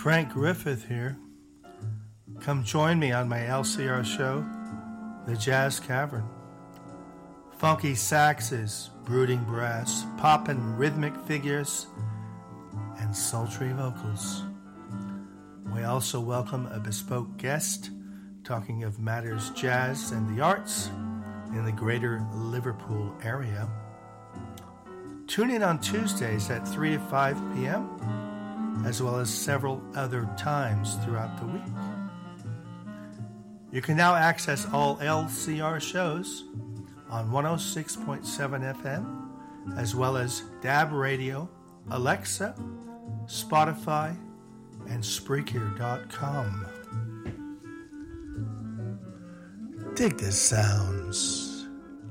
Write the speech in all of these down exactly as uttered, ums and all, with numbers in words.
Frank Griffith here. Come join me on my L C R show, The Jazz Cavern. Funky saxes, brooding brass, poppin' rhythmic figures, and sultry vocals. We also welcome a bespoke guest talking of matters jazz and the arts in the greater Liverpool area. Tune in on Tuesdays at three to five p.m., as well as several other times throughout the week. You can now access all L C R shows on one oh six point seven F M, as well as Dab Radio, Alexa, Spotify, and Spreaker dot com. Dig the sounds.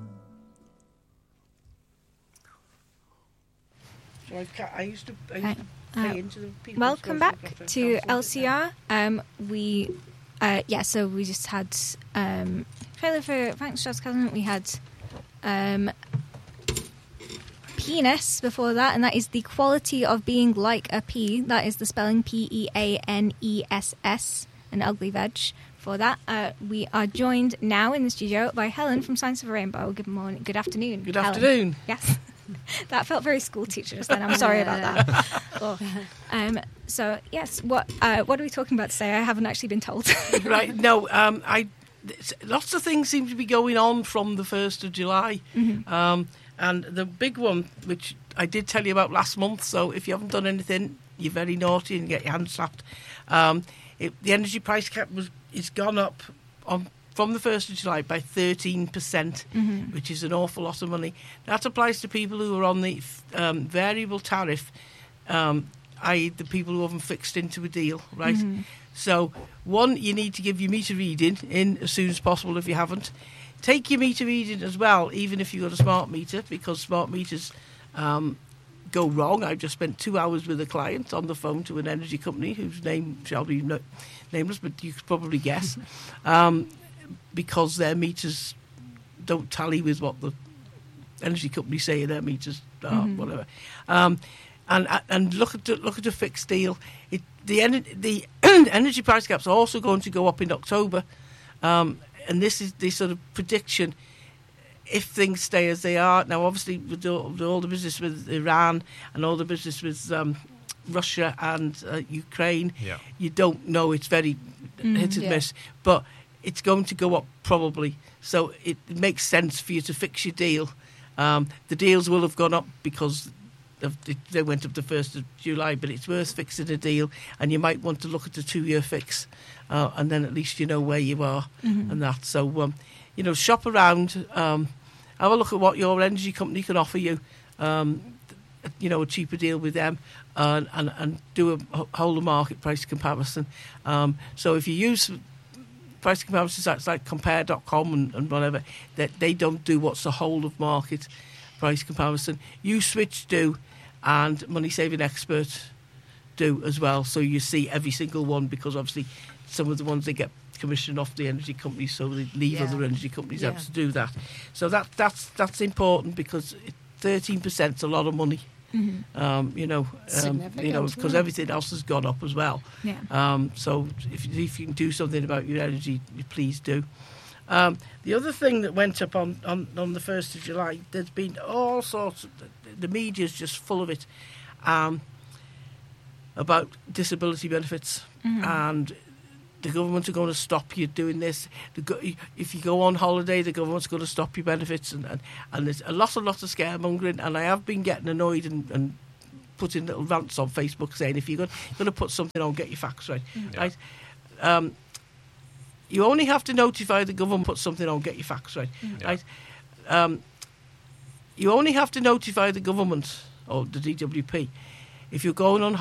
I used to, I used to play uh, into the people. Welcome back to L C R. Um, we, uh, yeah, so we just had um, trailer for Frank's Jazz Cavern. We had um, Penis before that, and that is The Quality of Being Like a Pea. That is the spelling P E A N E S S, an ugly veg. For that, uh, we are joined now in the studio by Helen from Science of a Rainbow. Good morning, good afternoon. Good Helen. afternoon. Yes. That felt very school teacher just then. I'm sorry about that. Oh. Um, so, yes, what uh, what are we talking about today? I haven't actually been told. Right, no, um, I lots of things seem to be going on from the first of July. Mm-hmm. Um, and the big one, which I did tell you about last month, so if you haven't done anything, you're very naughty and get your hands slapped. Um, it, the energy price cap was it's gone up on from the first of July by thirteen percent, mm-hmm. which is an awful lot of money. That applies to people who are on the um, variable tariff, um, that is the people who haven't fixed into a deal, right? Mm-hmm. So, one, you need to give your meter reading in as soon as possible if you haven't. Take your meter reading as well, even if you've got a smart meter, because smart meters um, go wrong. I've just spent two hours with a client on the phone to an energy company whose name shall be no- nameless, but you could probably guess. Um, because their meters don't tally with what the energy companies say their meters are, mm-hmm. whatever. Um, and and look at the, look at a fixed deal. It, the ener- the energy price caps are also going to go up in October, um, and this is the sort of prediction. If things stay as they are now, obviously with all, with all the business with Iran and all the business with um, Russia and uh, Ukraine, yeah. you don't know. It's very mm, hit and yeah. miss, but it's going to go up probably. So it, it makes sense for you to fix your deal. Um, the deals will have gone up because of the, they went up the first of July, but it's worth fixing a deal, and you might want to look at a two-year fix, uh, and then at least you know where you are mm-hmm. and that. So, um, you know, shop around, um, have a look at what your energy company can offer you, um, you know, a cheaper deal with them, uh, and, and do a whole of market price comparison. Um, so if you use price comparison sites like compare dot com and, and whatever, that they don't do what's the whole of market price comparison. Uswitch do, and Money Saving Expert do as well. So you see every single one, because obviously some of the ones they get commission off the energy companies, so they leave yeah. other energy companies yeah. able to do that. So that that's that's important, because thirteen percent is a lot of money. Mm-hmm. Um, you know, um, you know, because everything else has gone up as well. Yeah. Um, so if, if you can do something about your energy, please do. Um, the other thing that went up on, on, on the first of July, there's been all sorts of, the media's just full of it, um, about disability benefits, mm-hmm. and the government are going to stop you doing this. The go- if you go on holiday, the government's going to stop your benefits, and, and, and there's a lot, a lot of scaremongering. And I have been getting annoyed and, and putting little rants on Facebook saying, if you're going, you're going to put something on, get your facts right. Mm-hmm. Right? Um, you only have to notify the government, put something on, get your facts right. Mm-hmm. Right? Um, you only have to notify the government, or the D W P, if you're going on